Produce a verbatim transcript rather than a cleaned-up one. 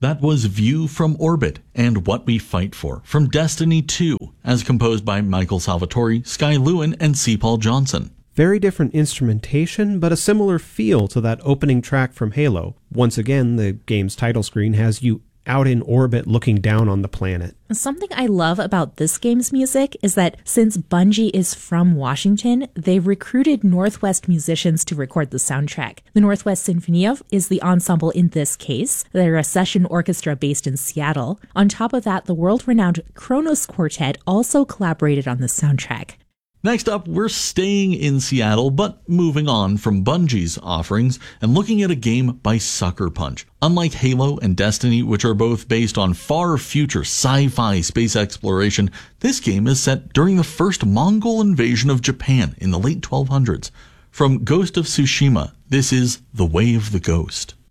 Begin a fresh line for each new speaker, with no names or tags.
That was View from Orbit and What We Fight For from Destiny two, as composed by Michael Salvatore, Sky Lewin, and C. Paul Johnson.
Very different instrumentation, but a similar feel to that opening track from Halo. Once again, the game's title screen has you out in orbit looking down on the planet.
Something I love about this game's music is that since Bungie is from Washington, they've recruited Northwest musicians to record the soundtrack. The Northwest Sinfonia is the ensemble in this case. They're a session orchestra based in Seattle. On top of that, the world-renowned Kronos Quartet also collaborated on the soundtrack.
Next up, we're staying in Seattle, but moving on from Bungie's offerings and looking at a game by Sucker Punch. Unlike Halo and Destiny, which are both based on far future sci-fi space exploration, this game is set during the first Mongol invasion of Japan in the late twelve hundreds. From Ghost of Tsushima, this is The Way of the Ghost.